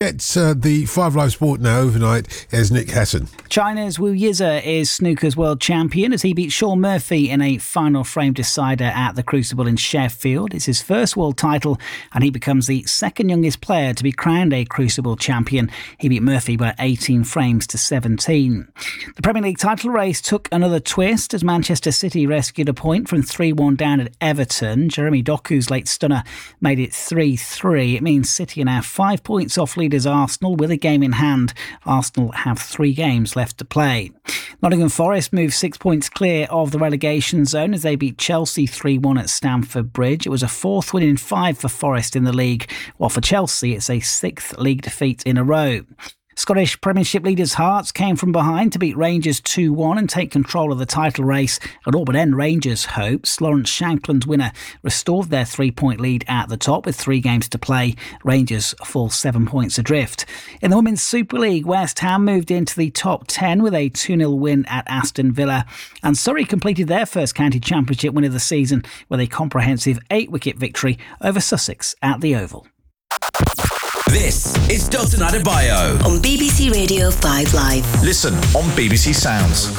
get the Five Live Sport now overnight. Here's Nick Hatton. China's Wu Yize is snooker's world champion as he beat Sean Murphy in a final frame decider at the Crucible in Sheffield. It's his first world title and he becomes the second youngest player to be crowned a Crucible champion. He beat Murphy by 18 frames to 17. The Premier League title race took another twist as Manchester City rescued a point from 3-1 down at Everton. Jeremy Doku's late stunner made it 3-3. It means City are now 5 points off leaders Arsenal with a game in hand. Arsenal have 3 games left to play. Nottingham Forest moved 6 points clear of the relegation zone as they beat Chelsea 3-1 at Stamford Bridge. It was a 4th win in 5 for Forest in the league, while for Chelsea it's a 6th league defeat in a row. Scottish Premiership leaders Hearts came from behind to beat Rangers 2-1 and take control of the title race and all but end Rangers' hopes. Lawrence Shankland's winner restored their 3-point lead at the top with 3 games to play. Rangers fall 7 points adrift. In the Women's Super League, West Ham moved into the top 10 with a 2-0 win at Aston Villa. And Surrey completed their first county championship win of the season with a comprehensive 8-wicket victory over Sussex at the Oval. This is Dalton Adebayo on BBC Radio 5 Live. Listen on BBC Sounds.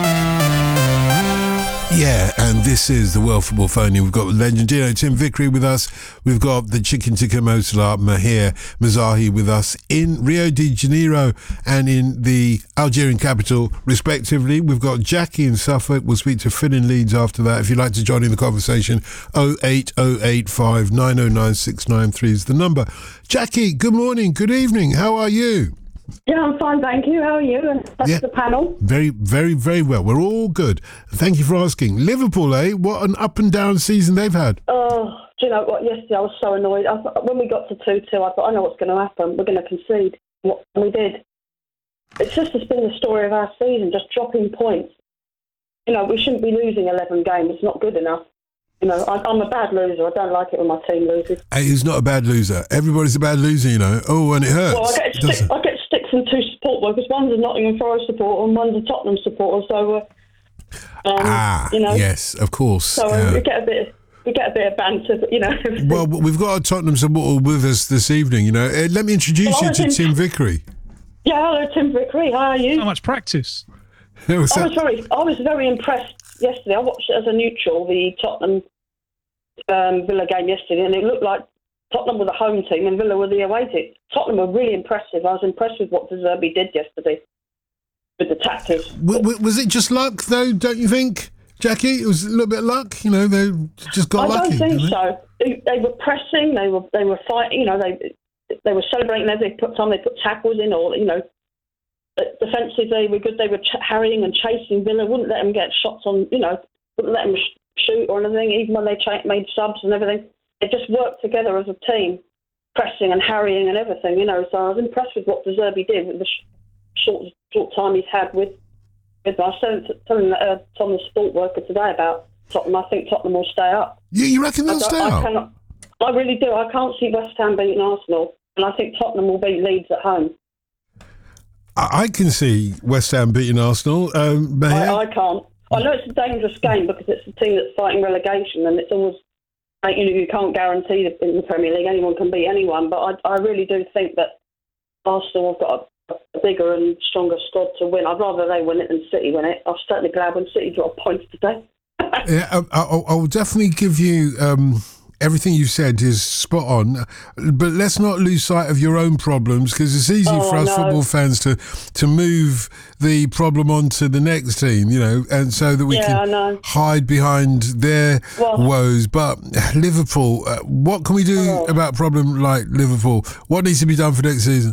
Yeah, and this is the World Football Phone. We've got legend Tim Vickery with us. We've got the Chicken Tikka Masala Mahir Mazahi with us in Rio de Janeiro and in the Algerian capital, respectively. We've got Jackie in Suffolk. We'll speak to Phil in Leeds after that. If you'd like to join in the conversation, 08085 909 693 is the number. Jackie, good morning, good evening. How are you? Yeah, I'm fine, thank you. How are you? And that's the panel. Very, very, very well. We're all good. Thank you for asking. Liverpool, what an up and down season they've had. Oh, do you know what? Yesterday I was so annoyed. When we got to 2-2, I thought, I know what's going to happen. We're going to concede. What we did. It's just been the story of our season, just dropping points. You know, we shouldn't be losing 11 games. It's not good enough. You know, I'm a bad loser. I don't like it when my team loses. Hey, who's not a bad loser? Everybody's a bad loser, you know. Oh, and it hurts. Well, I get sticks from 2 support workers. One's a Nottingham Forest supporter and one's a Tottenham supporter. So, you know. Yes, of course. So we get a bit of banter, but, you know. Well, we've got a Tottenham supporter with us this evening, you know. Let me introduce you to Tim Vickery. Yeah, hello, Tim Vickery. How are you? Not much practice. I was very impressed yesterday. I watched it as a neutral, the Tottenham Villa game yesterday, and it looked like Tottenham were the home team and Villa were the away team. Tottenham were really impressive. I was impressed with what De Zerbi did yesterday with the tactics. Was it just luck, though, don't you think, Jackie? It was a little bit of luck, you know, they just got lucky. I don't think so. They were pressing, they were fighting, you know, they were celebrating as they put tackles in, or, you know, defensively they were good. They were harrying and chasing Villa, wouldn't let them get shots on, you know, wouldn't let them shoot or anything, even when they made subs and everything. They just worked together as a team, pressing and harrying and everything, you know. So I was impressed with what De Zerbi did with the short time he's had with I was telling Tom the sport worker today about Tottenham. I think Tottenham will stay up. You reckon they'll stay up? I really do. I can't see West Ham beating Arsenal, and I think Tottenham will beat Leeds at home. I can see West Ham beating Arsenal. I can't. I know it's a dangerous game because it's a team that's fighting relegation, and it's always, you know, you can't guarantee that in the Premier League anyone can beat anyone. But I really do think that Arsenal have got a bigger and stronger squad to win. I'd rather they win it than City win it. I was certainly glad when City dropped points today. Yeah, I'll definitely give you everything you said is spot on, but let's not lose sight of your own problems, because it's easy for us football fans to move the problem onto the next team, you know, and so that we can hide behind their woes. But Liverpool, what can we do about a problem like Liverpool? What needs to be done for next season?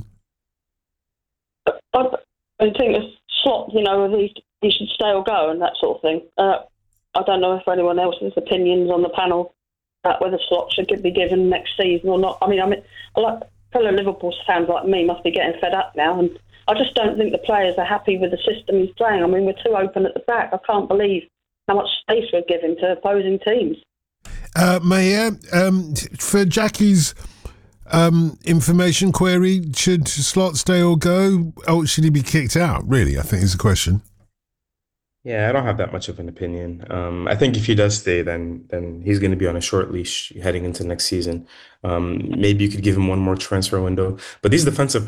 I think it's Slot, you know, he should stay or go and that sort of thing. I don't know if anyone else's opinions on the panel about whether Slot should be given next season or not. I mean, fellow Liverpool fans like me must be getting fed up now, and I just don't think the players are happy with the system he's playing. I mean, we're too open at the back. I can't believe how much space we're giving to opposing teams. Maya, for Jackie's information query, should Slot stay or go? Or should he be kicked out, really, I think is the question. Yeah, I don't have that much of an opinion. I think if he does stay, then he's going to be on a short leash heading into next season. Maybe you could give him one more transfer window. But these defensive